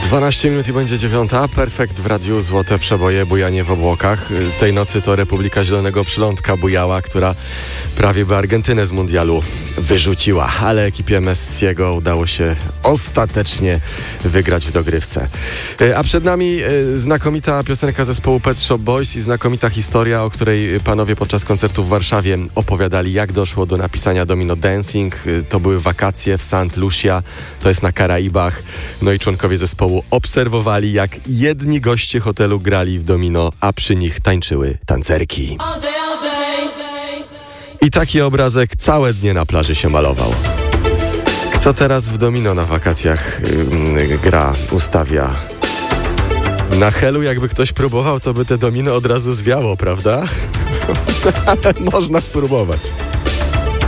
12 minut i będzie 9. Perfekt w radiu, złote przeboje, bujanie w obłokach. Tej nocy to Republika Zielonego Przylądka bujała, która prawie by Argentynę z mundialu wyrzuciła, ale ekipie Messiego udało się ostatecznie wygrać w dogrywce. A przed nami znakomita piosenka zespołu Pet Shop Boys i znakomita historia, o której panowie podczas koncertu w Warszawie opowiadali, jak doszło do napisania Domino Dancing. To były wakacje w St. Lucia, to jest na Karaibach. No i członkowie zespołu obserwowali, jak jedni goście hotelu grali w domino, a przy nich tańczyły tancerki. I taki obrazek całe dnie na plaży się malował. Kto teraz w domino na wakacjach gra, ustawia? Na Helu jakby ktoś próbował, to by te domino od razu zwiało, prawda? Ale można spróbować.